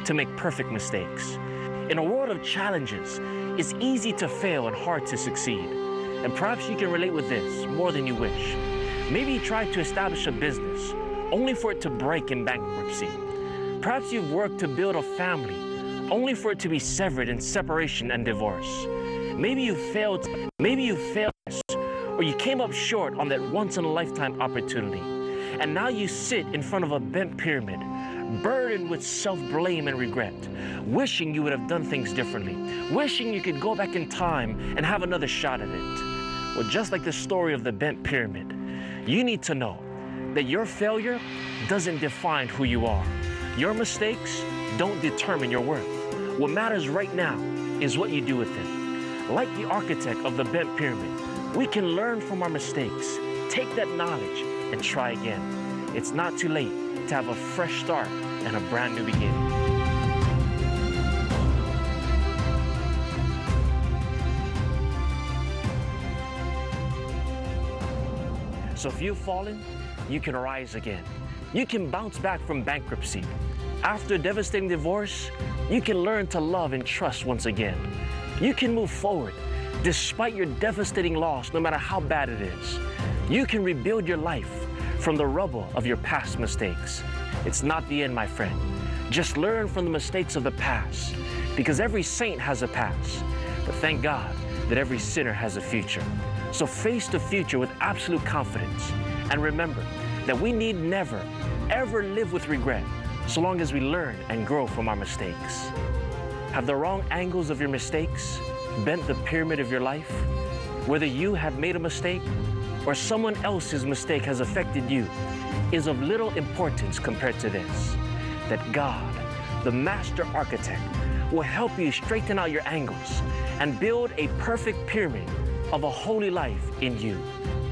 to make perfect mistakes. In a world of challenges, it's easy to fail and hard to succeed. And perhaps you can relate with this more than you wish. Maybe you tried to establish a business only for it to break in bankruptcy. Perhaps you've worked to build a family only for it to be severed in separation and divorce. Maybe you failed, or you came up short on that once-in-a-lifetime opportunity. And now you sit in front of a bent pyramid, burdened with self-blame and regret, wishing you would have done things differently, wishing you could go back in time and have another shot at it. Well, just like the story of the bent pyramid, you need to know that your failure doesn't define who you are. Your mistakes don't determine your worth. What matters right now is what you do with it. Like the architect of the bent pyramid, we can learn from our mistakes, take that knowledge, and try again. It's not too late to have a fresh start and a brand new beginning. So if you've fallen, you can rise again. You can bounce back from bankruptcy. After a devastating divorce, you can learn to love and trust once again. You can move forward despite your devastating loss, no matter how bad it is. You can rebuild your life from the rubble of your past mistakes. It's not the end, my friend. Just learn from the mistakes of the past, because every saint has a past. But thank God that every sinner has a future. So face the future with absolute confidence. And remember that we need never, ever live with regret so long as we learn and grow from our mistakes. Have the wrong angles of your mistakes bent the pyramid of your life? Whether you have made a mistake or someone else's mistake has affected you is of little importance compared to this, that God, the master architect, will help you straighten out your angles and build a perfect pyramid of a holy life in you.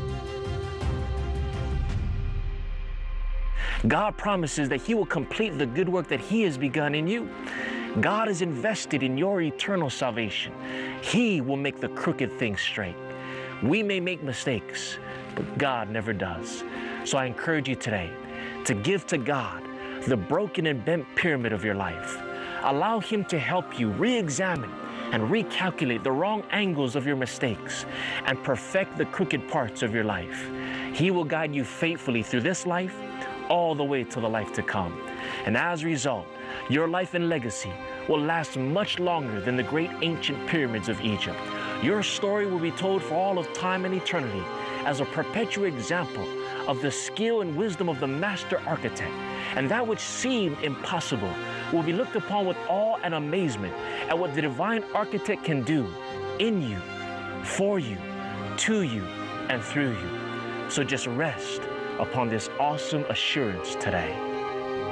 God promises that He will complete the good work that He has begun in you. God is invested in your eternal salvation. He will make the crooked things straight. We may make mistakes, but God never does. So I encourage you today to give to God the broken and bent pyramid of your life. Allow Him to help you re-examine and recalculate the wrong angles of your mistakes and perfect the crooked parts of your life. He will guide you faithfully through this life all the way to the life to come. And as a result, your life and legacy will last much longer than the great ancient pyramids of Egypt. Your story will be told for all of time and eternity as a perpetual example of the skill and wisdom of the master architect. And that which seemed impossible will be looked upon with awe and amazement at what the divine architect can do in you, for you, to you, and through you. So just rest upon this awesome assurance today.